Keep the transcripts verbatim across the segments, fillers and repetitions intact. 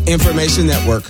Information Network.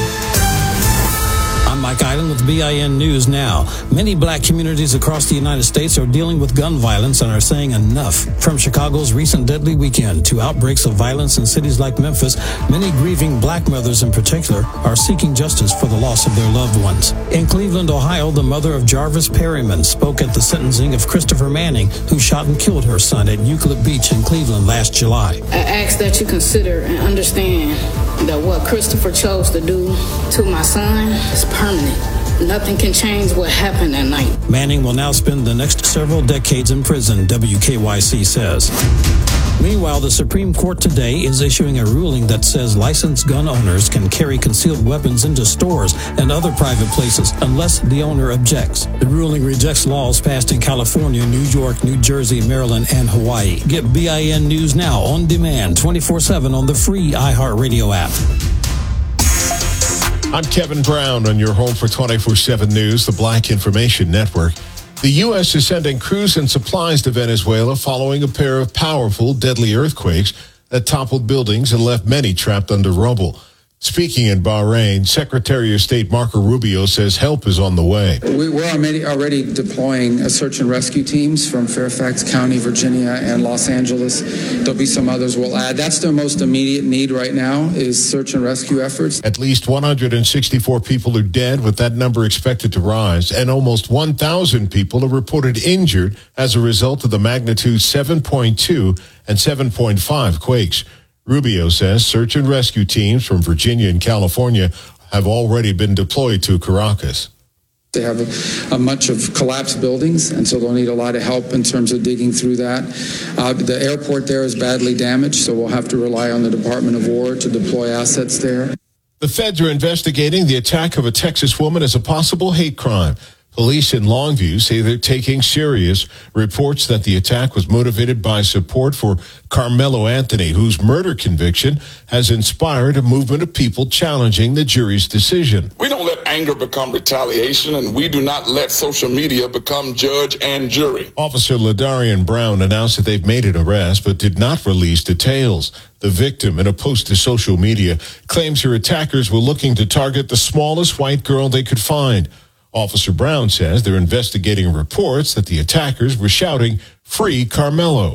I'm Mike Island with B I N News Now. Many black communities across the United States are dealing with gun violence and are saying enough. From Chicago's recent deadly weekend to outbreaks of violence in cities like Memphis, many grieving black mothers in particular are seeking justice for the loss of their loved ones. In Cleveland, Ohio, the mother of Jarvis Perryman spoke at the sentencing of Christopher Manning, who shot and killed her son at Euclid Beach in Cleveland last July. I ask that you consider and understand that what Christopher chose to do to my son is permanent. Nothing can change what happened that night. Manning will now spend the next several decades in prison, W K Y C says. Meanwhile, the Supreme Court today is issuing a ruling that says licensed gun owners can carry concealed weapons into stores and other private places unless the owner objects. The ruling rejects laws passed in California, New York, New Jersey, Maryland, and Hawaii. Get B I N News Now on demand twenty-four seven on the free iHeartRadio app. I'm Kevin Brown on your home for twenty-four seven News, the Black Information Network. The U S is sending crews and supplies to Venezuela following a pair of powerful, deadly earthquakes that toppled buildings and left many trapped under rubble. Speaking in Bahrain, Secretary of State Marco Rubio says help is on the way. We're already deploying search and rescue teams from Fairfax County, Virginia, and Los Angeles. There'll be some others we'll add. That's their most immediate need right now is search and rescue efforts. At least one hundred sixty-four people are dead, with that number expected to rise, and almost one thousand people are reported injured as a result of the magnitude seven point two and seven point five quakes. Rubio says search and rescue teams from Virginia and California have already been deployed to Caracas. They have a, a bunch of collapsed buildings, and so they'll need a lot of help in terms of digging through that. Uh, the airport there is badly damaged, so we'll have to rely on the Department of War to deploy assets there. The feds are investigating the attack of a Texas woman as a possible hate crime. Police in Longview say they're taking serious reports that the attack was motivated by support for Carmelo Anthony, whose murder conviction has inspired a movement of people challenging the jury's decision. We don't let anger become retaliation, and we do not let social media become judge and jury. Officer Ladarian Brown announced that they've made an arrest, but did not release details. The victim, in a post to social media, claims her attackers were looking to target the smallest white girl they could find. Officer Brown says they're investigating reports that the attackers were shouting, "Free Carmelo."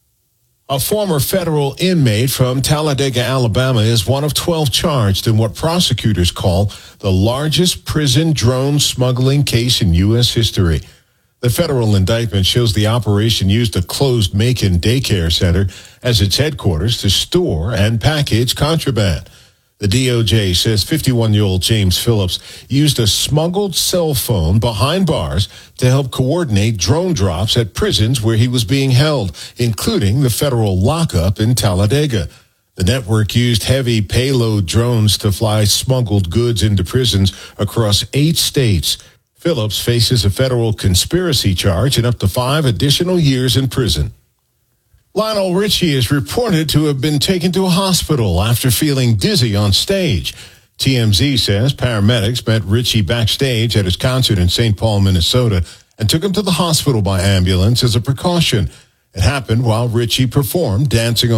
A former federal inmate from Talladega, Alabama, is one of twelve charged in what prosecutors call the largest prison drone smuggling case in U S history. The federal indictment shows the operation used a closed Macon daycare center as its headquarters to store and package contraband. The D O J says fifty-one-year-old James Phillips used a smuggled cell phone behind bars to help coordinate drone drops at prisons where he was being held, including the federal lockup in Talladega. The network used heavy payload drones to fly smuggled goods into prisons across eight states. Phillips faces a federal conspiracy charge and up to five additional years in prison. Lionel Richie is reported to have been taken to a hospital after feeling dizzy on stage. T M Z says paramedics met Richie backstage at his concert in Saint Paul, Minnesota, and took him to the hospital by ambulance as a precaution. It happened while Richie performed Dancing on